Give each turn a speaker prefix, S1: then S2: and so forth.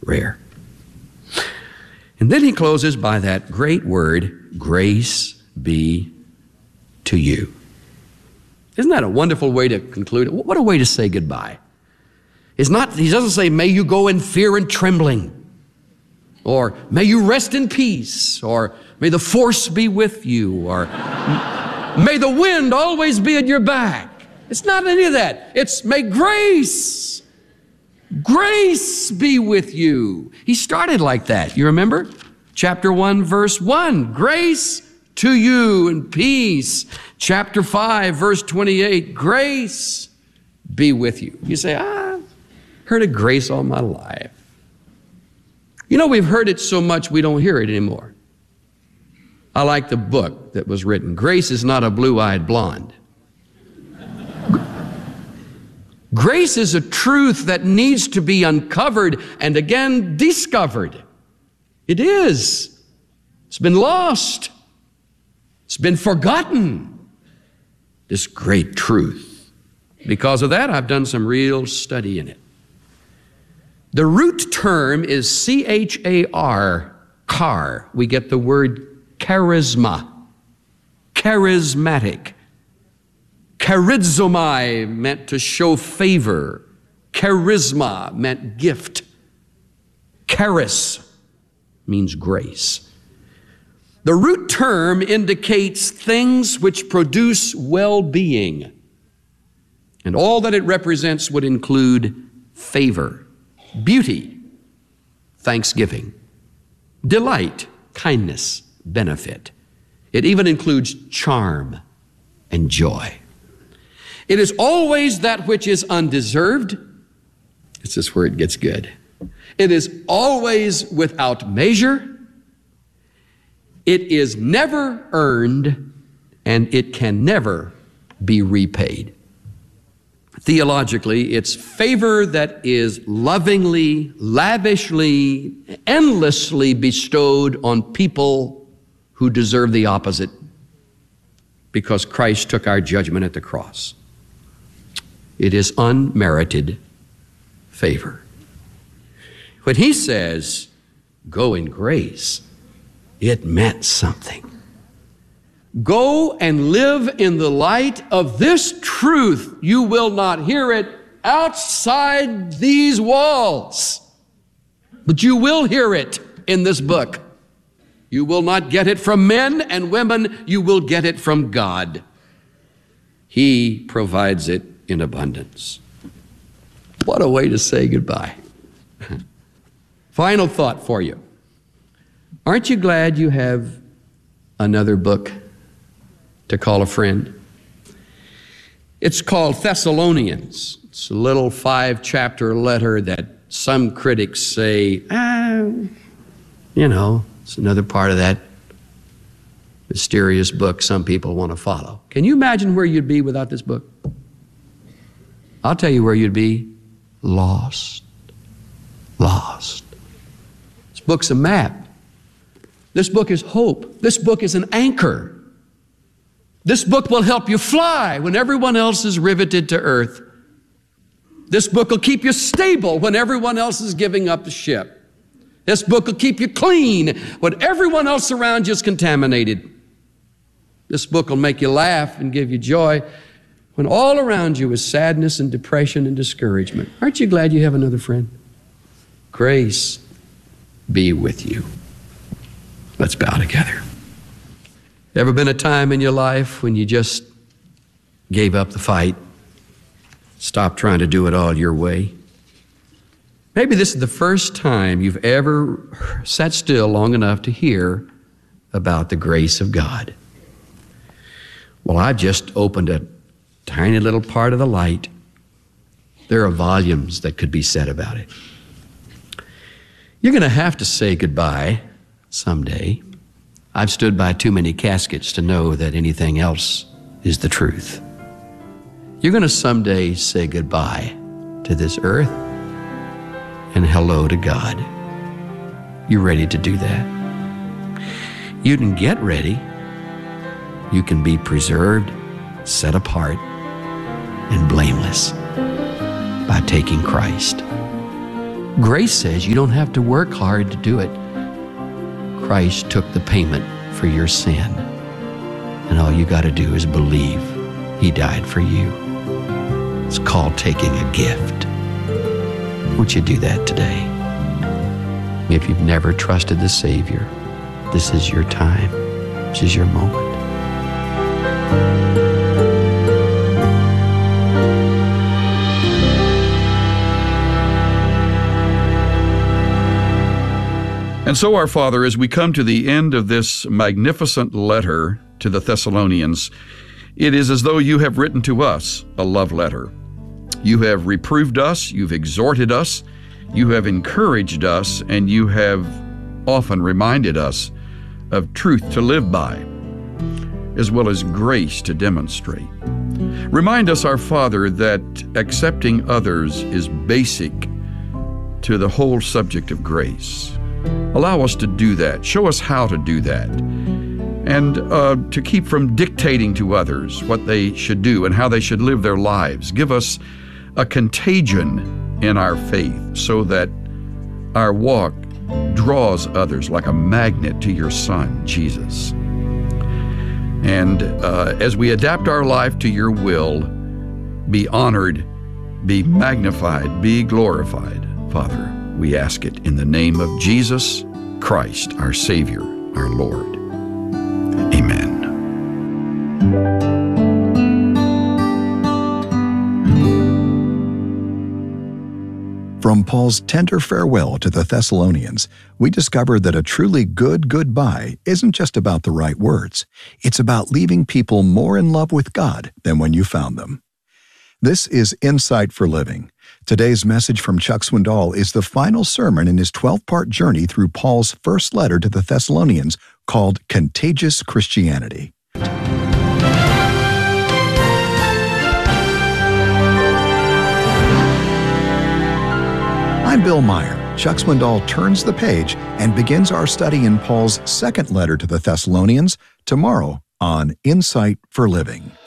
S1: rare. And then he closes by that great word, grace be to you. Isn't that a wonderful way to conclude it? What a way to say goodbye. He doesn't say, may you go in fear and trembling, or may you rest in peace, or may the force be with you, or may the wind always be at your back. It's not any of that. It's may grace be with you. He started like that. You remember? Chapter 1, verse 1, grace to you and peace. Chapter 5, verse 28, grace be with you. You say, heard of grace all my life. You know, we've heard it so much we don't hear it anymore. I like the book that was written, Grace is Not a Blue-Eyed Blonde. Grace is a truth that needs to be uncovered and again discovered. It is. It's been lost. It's been forgotten. This great truth. Because of that, I've done some real study in it. The root term is C-H-A-R, char. We get the word charisma, charismatic. Charizomai meant to show favor. Charisma meant gift. Charis means grace. The root term indicates things which produce well-being. And all that it represents would include favor, beauty, thanksgiving, delight, kindness, benefit. It even includes charm and joy. It is always that which is undeserved. This is where it gets good. It is always without measure. It is never earned, and it can never be repaid. Theologically, it's favor that is lovingly, lavishly, endlessly bestowed on people who deserve the opposite because Christ took our judgment at the cross. It is unmerited favor. When he says, go in grace, it meant something. Go and live in the light of this truth. You will not hear it outside these walls, but you will hear it in this book. You will not get it from men and women. You will get it from God. He provides it in abundance. What a way to say goodbye. Final thought for you. Aren't you glad you have another book to call a friend? It's called Thessalonians. It's a little 5-chapter letter that some critics say, it's another part of that mysterious book some people want to follow. Can you imagine where you'd be without this book? I'll tell you where you'd be. Lost. This book's a map. This book is hope. This book is an anchor. This book will help you fly when everyone else is riveted to earth. This book will keep you stable when everyone else is giving up the ship. This book will keep you clean when everyone else around you is contaminated. This book will make you laugh and give you joy when all around you is sadness and depression and discouragement. Aren't you glad you have another friend? Grace be with you. Let's bow together. Ever been a time in your life when you just gave up the fight, stopped trying to do it all your way? Maybe this is the first time you've ever sat still long enough to hear about the grace of God. Well, I just opened a tiny little part of the light. There are volumes that could be said about it. You're going to have to say goodbye someday. I've stood by too many caskets to know that anything else is the truth. You're going to someday say goodbye to this earth and hello to God. You ready to do that? You can get ready. You can be preserved, set apart, and blameless by taking Christ. Grace says you don't have to work hard to do it. Christ took the payment for your sin, and all you got to do is believe He died for you. It's called taking a gift. Won't you do that today? If you've never trusted the Savior, this is your time. This is your moment.
S2: And so, our Father, as we come to the end of this magnificent letter to the Thessalonians, it is as though you have written to us a love letter. You have reproved us, you've exhorted us, you have encouraged us, and you have often reminded us of truth to live by, as well as grace to demonstrate. Remind us, our Father, that accepting others is basic to the whole subject of grace. Allow us to do that. Show us how to do that. And to keep from dictating to others what they should do and how they should live their lives. Give us a contagion in our faith so that our walk draws others like a magnet to your Son, Jesus. And as we adapt our life to your will, be honored, be magnified, be glorified, Father. We ask it in the name of Jesus Christ, our Savior, our Lord. Amen.
S3: From Paul's tender farewell to the Thessalonians, we discover that a truly good goodbye isn't just about the right words. It's about leaving people more in love with God than when you found them. This is Insight for Living. Today's message from Chuck Swindoll is the final sermon in his 12-part journey through Paul's first letter to the Thessalonians called Contagious Christianity. I'm Bill Meyer. Chuck Swindoll turns the page and begins our study in Paul's second letter to the Thessalonians tomorrow on Insight for Living.